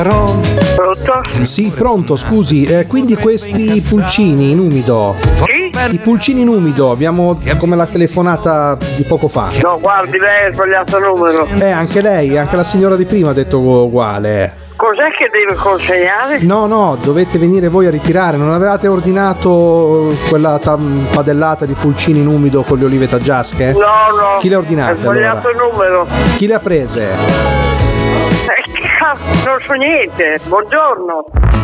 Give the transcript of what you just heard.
Pronto? Sì, pronto, scusi, quindi questi pulcini in umido. Chi? I pulcini in umido, abbiamo come la telefonata di poco fa. No, guardi, lei ha sbagliato il numero. Anche lei, anche la signora di prima ha detto uguale. Cos'è che deve consegnare? No, dovete venire voi a ritirare. Non avevate ordinato quella padellata di pulcini in umido con le olive taggiasche? No. Chi le ha ordinate, ha sbagliato allora? il numero. Chi le ha prese? Non so niente. Buongiorno.